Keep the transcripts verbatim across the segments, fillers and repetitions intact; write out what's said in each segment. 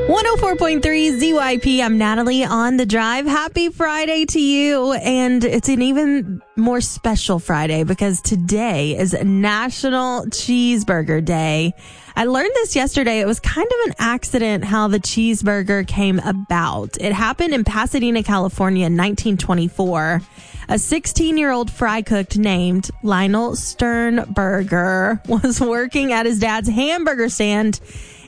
one oh four point three Z Y P. I'm Natalie on the drive. Happy Friday to you. And it's an even more special Friday because today is National Cheeseburger Day. I learned this yesterday. It was kind of an accident how the cheeseburger came about. It happened in Pasadena, California in nineteen twenty-four. A sixteen-year-old fry cook named Lionel Sternberger was working at his dad's hamburger stand,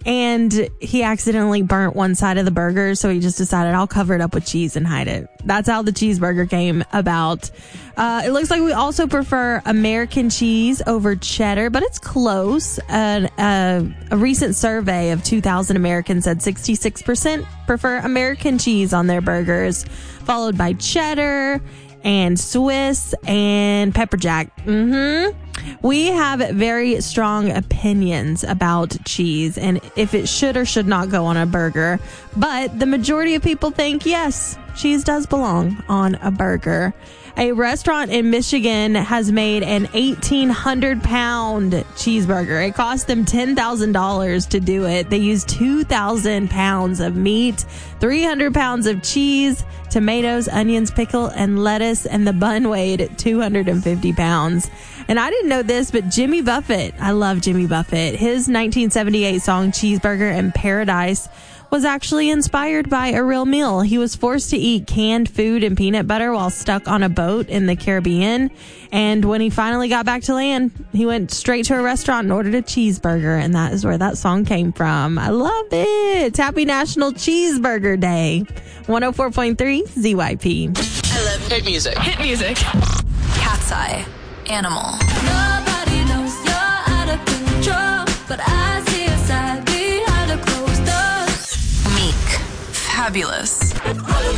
and he accidentally burnt one side of the burger, so he just decided, I'll cover it up with cheese and hide it. That's how the cheeseburger came about. Uh, it looks like we also prefer American cheese over cheddar, but it's close. Uh, uh, a recent survey of two thousand Americans said sixty-six percent prefer American cheese on their burgers, followed by cheddar and Swiss and pepper jack. Mm-hmm. We have very strong opinions about cheese and if it should or should not go on a burger. But the majority of people think, yes, cheese does belong on a burger. A restaurant in Michigan has made an eighteen hundred pound cheeseburger. It cost them ten thousand dollars to do it. They used two thousand pounds of meat, three hundred pounds of cheese, tomatoes, onions, pickle, and lettuce, and the bun weighed two hundred fifty pounds. And I didn't know this, but Jimmy Buffett, I love Jimmy Buffett. His nineteen seventy-eight song Cheeseburger in Paradise was actually inspired by a real meal. He was forced to eat canned food and peanut butter while stuck on a boat in the Caribbean. And when he finally got back to land, he went straight to a restaurant and ordered a cheeseburger. And that is where that song came from. I love it. Happy National Cheeseburger Day. one oh four point three Z Y P. I love hit music. Hit music. Cat's Eye. Animal. Nobody knows you're out of control, but I see a side behind a closed door. Meek. Fabulous.